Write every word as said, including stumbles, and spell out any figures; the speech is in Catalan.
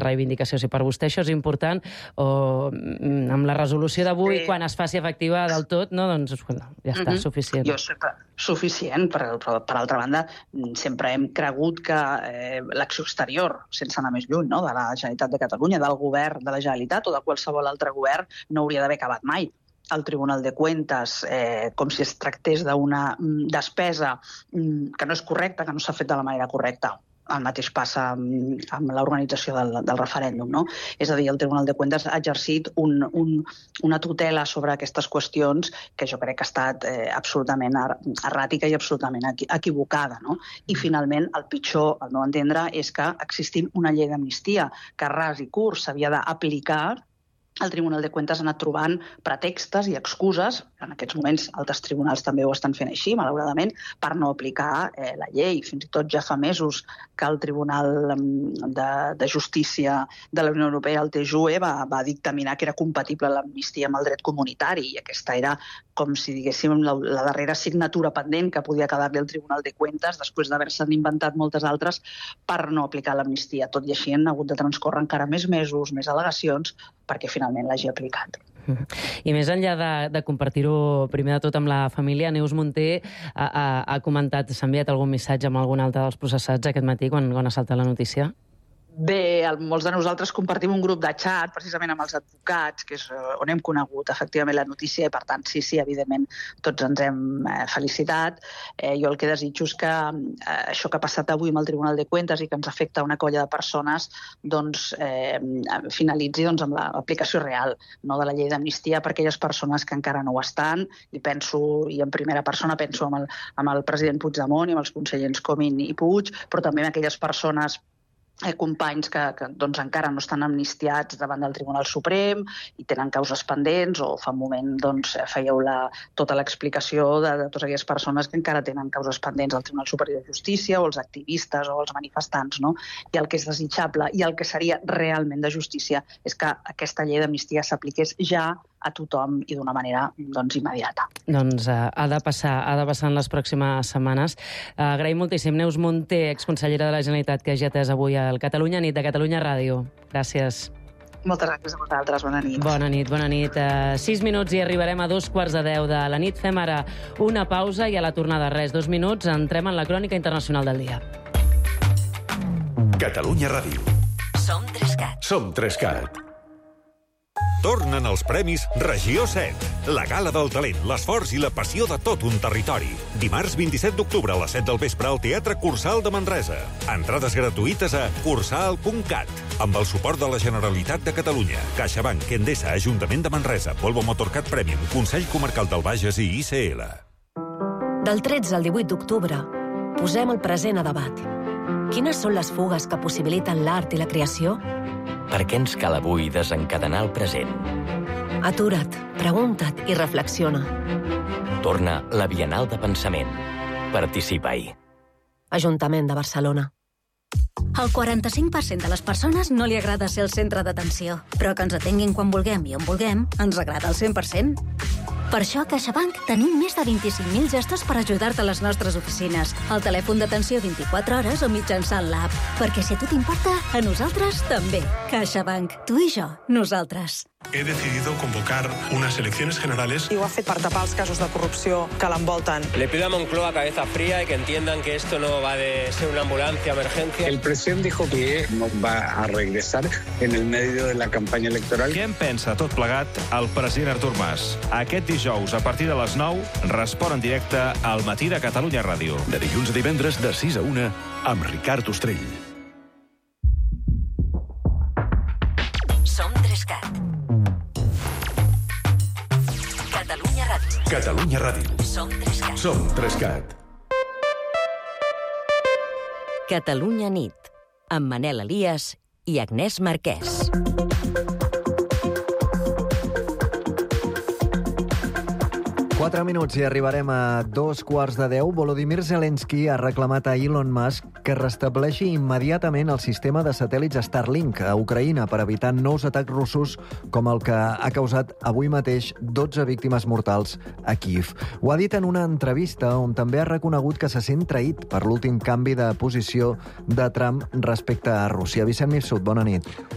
reivindicació. Si per vostè això és important, o amb la resolució d'avui, sí. quan es faci efectiva del tot, no, doncs bueno, ja està, mm-hmm. suficient. Jo sempre, suficient, però per, per altra banda, sempre hem cregut que eh, l'acció exterior, sense anar més lluny, no, de la Generalitat de Catalunya, del govern de la Generalitat o de qualsevol altre govern, no hauria d'haver acabat mai. El Tribunal de Cuentas, eh, com si es tractés d'una despesa que no és correcta, que no s'ha fet de la manera correcta. El mateix passa amb, amb l'organització del, del referèndum, no? És a dir, el Tribunal de Cuentas ha exercit un, un, una tutela sobre aquestes qüestions que jo crec que ha estat eh, absolutament erràtica i absolutament equivocada, no? I finalment, el pitjor, al meu entendre, és que existint una llei d'amnistia que ras i curt s'havia d'aplicar, el Tribunal de Cuentas ha anat trobant pretextes i excuses, en aquests moments altres tribunals també ho estan fent així, malauradament, per no aplicar eh, la llei. Fins i tot ja fa mesos que el Tribunal de, de Justícia de la Unió Europea, el T J U E, va, va dictaminar que era compatible l'amnistia amb el dret comunitari, i aquesta era, com si diguéssim, la, la darrera assignatura pendent que podia quedar-li al Tribunal de Cuentas després d'haver-se'n inventat moltes altres per no aplicar l'amnistia. Tot i així han hagut de transcórrer encara més mesos, més al·legacions, perquè finalment l'hagi aplicat. I més enllà de, de compartir-ho primer de tot amb la família, Neus Munté ha, ha, ha comentat, s'ha enviat algun missatge amb algun altre dels processats aquest matí quan, quan ha saltat la notícia? Bé, el, molts de nosaltres compartim un grup de xat, precisament amb els advocats, que és on hem conegut efectivament la notícia, i per tant, sí, sí, evidentment, tots ens hem eh, felicitat. Eh, jo el que desitjo és que eh, això que ha passat avui amb el Tribunal de Cuentas i que ens afecta una colla de persones, doncs, eh, finalitzi doncs, amb l'aplicació real, no, de la llei d'amnistia per a aquelles persones que encara no ho estan, i penso, i en primera persona penso amb el, amb el president Puigdemont i amb els consellers Comín i Puig, però també amb aquelles persones Eh, companys que, que doncs, encara no estan amnistiats davant del Tribunal Suprem i tenen causes pendents, o fa un moment doncs, fèieu la, tota l'explicació de, de totes aquelles persones que encara tenen causes pendents al Tribunal Superior de Justícia, o els activistes o els manifestants, no? I el que és desitjable i el que seria realment de justícia és que aquesta llei d'amnistia s'apliqués ja a tothom i d'una manera doncs, immediata. Doncs uh, ha de passar, ha de passar en les pròximes setmanes. Uh, agraïm moltíssim Neus Munté, exconsellera de la Generalitat, que hagi atès avui al Catalunya Nit de Catalunya Ràdio. Gràcies. Moltes gràcies a vosaltres. Bona nit. Bona nit, bona nit. Uh, sis minuts i arribarem a dos quarts de deu de la nit. Fem ara una pausa i a la tornada res, dos minuts, entrem en la crònica internacional del dia. Catalunya Ràdio. Som Trescat. Som Trescat. Tornen els premis Regió set. La gala del talent, l'esforç i la passió de tot un territori. Dimarts vint-i-set d'octubre a les set del vespre al Teatre Cursal de Manresa. Entrades gratuïtes a cursal punt cat. Amb el suport de la Generalitat de Catalunya, CaixaBank, Endesa, Ajuntament de Manresa, Volvo Motorcat Premium, Consell Comarcal del Bages i I C L. Del tretze al divuit d'octubre, posem el present a debat. Quines són les fugues que possibiliten l'art i la creació? Per què ens cal avui desencadenar el present? Atura't, pregunta't i reflexiona. Torna la Biennal de Pensament. Participa-hi. Ajuntament de Barcelona. Al quaranta-cinc per cent de les persones no li agrada ser el centre d'atenció, però que ens atenguin quan vulguem i on vulguem ens agrada el cent per cent. Per això a CaixaBank tenim més de vint-i-cinc mil gestos per ajudar-te a les nostres oficines, al telèfon d'atenció vint-i-quatre hores o mitjançant l'app. Perquè si a tu t'importa, a nosaltres també. CaixaBank. Tu i jo. Nosaltres. He decidido convocar unas elecciones generales. I ho ha fet per tapar els casos de corrupció que l'envolten. Le pido a Moncloa cabeza fría y que entiendan que esto no va de ser una ambulancia emergencia. El presidente dijo que no va a regresar en el medio de la campaña electoral. Què en pensa tot plegat el president Artur Mas? Aquest dijous, a partir de les nou, respon en directe al Matí de Catalunya Ràdio. De dilluns a divendres, de sis a una, amb Ricard Ostrell. Som Trescat. Catalunya Ràdio. Catalunya Ràdio. Som Trescat. Som Trescat. Catalunya Nit, amb Manel Elias i Agnès Marquès. Quatre minuts i arribarem a dos quarts de deu. Volodymyr Zelensky ha reclamat a Elon Musk que restableixi immediatament el sistema de satèl·lits Starlink a Ucraïna per evitar nous atacs russos com el que ha causat avui mateix dotze víctimes mortals a Kíev. Ho ha dit en una entrevista on també ha reconegut que se sent traït per l'últim canvi de posició de Trump respecte a Rússia. Vicent Mifsud, bona nit.